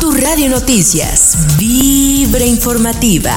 Tu Radio Noticias, Vibra Informativa.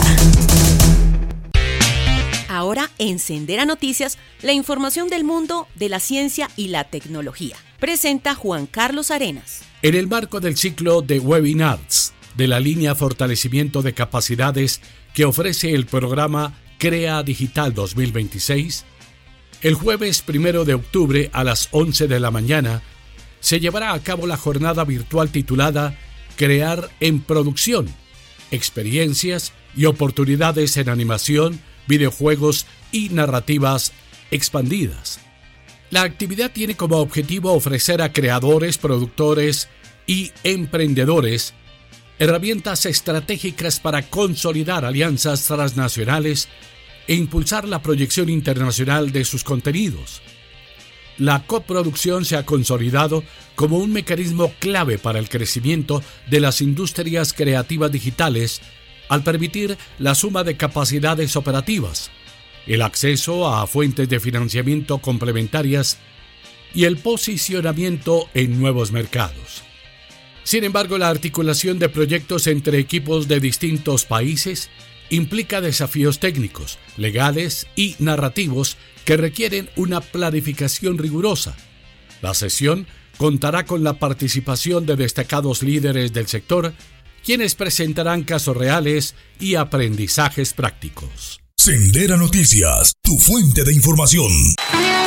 Ahora en Sendera Noticias, la información del mundo de la ciencia y la tecnología. Presenta Juan Carlos Arenas. En el marco del ciclo de webinars de la línea Fortalecimiento de Capacidades que ofrece el programa CREA Digital 2026, el jueves 1 de octubre a las 11 de la mañana se llevará a cabo la jornada virtual titulada Crear en Producción, experiencias y oportunidades en animación, videojuegos y narrativas expandidas. La actividad tiene como objetivo ofrecer a creadores, productores y emprendedores herramientas estratégicas para consolidar alianzas transnacionales e impulsar la proyección internacional de sus contenidos. La coproducción se ha consolidado como un mecanismo clave para el crecimiento de las industrias creativas digitales al permitir la suma de capacidades operativas, el acceso a fuentes de financiamiento complementarias y el posicionamiento en nuevos mercados. Sin embargo, la articulación de proyectos entre equipos de distintos países implica desafíos técnicos, legales y narrativos que requieren una planificación rigurosa. La sesión contará con la participación de destacados líderes del sector, quienes presentarán casos reales y aprendizajes prácticos. Sendera Noticias, tu fuente de información.